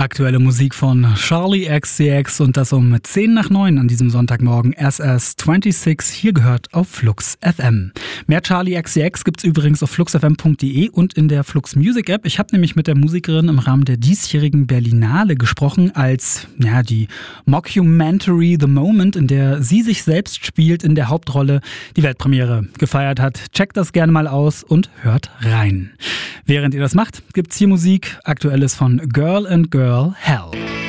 aktuelle Musik von Charli XCX und das um 10 nach 9 an diesem Sonntagmorgen. SS26 hier gehört auf Flux FM. Mehr Charli XCX gibt's übrigens auf fluxfm.de und in der Flux Music App. Ich habe nämlich mit der Musikerin im Rahmen der diesjährigen Berlinale gesprochen, als die Mockumentary The Moment, in der sie sich selbst spielt, in der Hauptrolle die Weltpremiere gefeiert hat. Checkt das gerne mal aus und hört rein. Während ihr das macht, gibt's hier Musik. Aktuelles von Girl and Girl Hell.